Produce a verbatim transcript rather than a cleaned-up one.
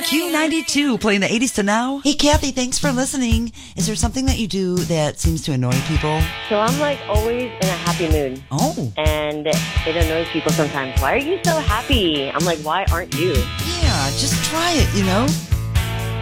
Q ninety-two, playing the eighties to now. Hey, Kathy, thanks for listening. Is there something that you do that seems to annoy people? So I'm like always in a happy mood. Oh. And it annoys people sometimes. Why are you so happy? I'm like, why aren't you? Yeah, just try it, you know?